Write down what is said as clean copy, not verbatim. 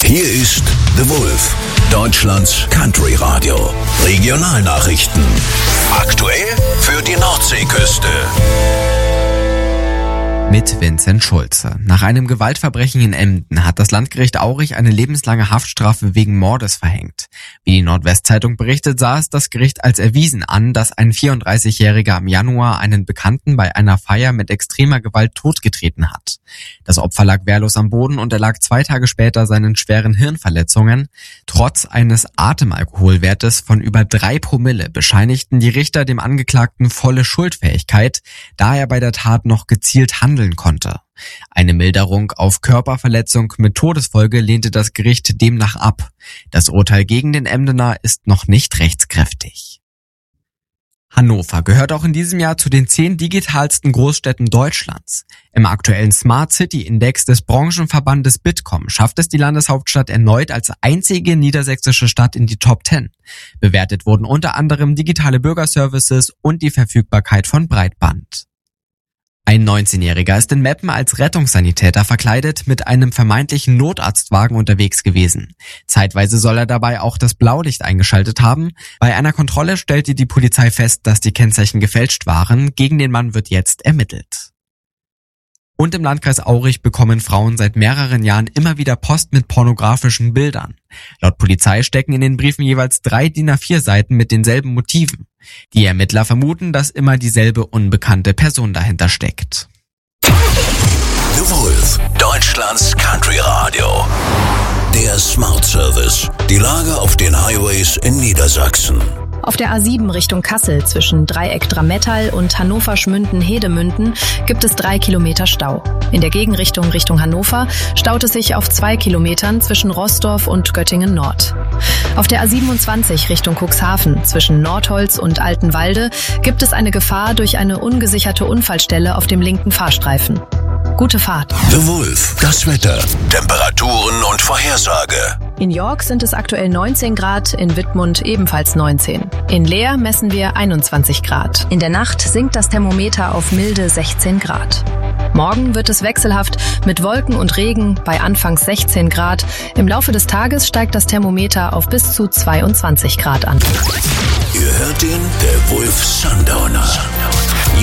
Hier ist The Wolf, Deutschlands Country Radio. Regionalnachrichten. Aktuell für die Nordseeküste. Mit Vincent Schulze. Nach einem Gewaltverbrechen in Emden hat das Landgericht Aurich eine lebenslange Haftstrafe wegen Mordes verhängt. Wie die Nordwestzeitung berichtet, sah es das Gericht als erwiesen an, dass ein 34-Jähriger im Januar einen Bekannten bei einer Feier mit extremer Gewalt totgetreten hat. Das Opfer lag wehrlos am Boden und erlag 2 Tage später seinen schweren Hirnverletzungen. Trotz eines Atemalkoholwertes von über 3 Promille bescheinigten die Richter dem Angeklagten volle Schuldfähigkeit, da er bei der Tat noch gezielt handeln konnte. Eine Milderung auf Körperverletzung mit Todesfolge lehnte das Gericht demnach ab. Das Urteil gegen den Emdener ist noch nicht rechtskräftig. Hannover gehört auch in diesem Jahr zu den 10 digitalsten Großstädten Deutschlands. Im aktuellen Smart City Index des Branchenverbandes Bitkom schafft es die Landeshauptstadt erneut als einzige niedersächsische Stadt in die Top 10. Bewertet wurden unter anderem digitale Bürgerservices und die Verfügbarkeit von Breitband. Ein 19-Jähriger ist in Meppen als Rettungssanitäter verkleidet mit einem vermeintlichen Notarztwagen unterwegs gewesen. Zeitweise soll er dabei auch das Blaulicht eingeschaltet haben. Bei einer Kontrolle stellte die Polizei fest, dass die Kennzeichen gefälscht waren. Gegen den Mann wird jetzt ermittelt. Und im Landkreis Aurich bekommen Frauen seit mehreren Jahren immer wieder Post mit pornografischen Bildern. Laut Polizei stecken in den Briefen jeweils 3 DIN A4 Seiten mit denselben Motiven. Die Ermittler vermuten, dass immer dieselbe unbekannte Person dahinter steckt. The Wolf, Deutschlands Country Radio. Der Smart Service. Die Lage auf den Highways in Niedersachsen. Auf der A7 Richtung Kassel zwischen Dreieck Drammettal und Hannover-Schmünden-Hedemünden gibt es 3 Kilometer Stau. In der Gegenrichtung Richtung Hannover staut es sich auf 2 Kilometern zwischen Roßdorf und Göttingen Nord. Auf der A27 Richtung Cuxhaven zwischen Nordholz und Altenwalde gibt es eine Gefahr durch eine ungesicherte Unfallstelle auf dem linken Fahrstreifen. Gute Fahrt. The Wolf, das Wetter, Temperaturen und Vorhersage. In York sind es aktuell 19 Grad, in Wittmund ebenfalls 19. In Leer messen wir 21 Grad. In der Nacht sinkt das Thermometer auf milde 16 Grad. Morgen wird es wechselhaft mit Wolken und Regen bei anfangs 16 Grad. Im Laufe des Tages steigt das Thermometer auf bis zu 22 Grad an. Ihr hört den, der Wolf Sundowner.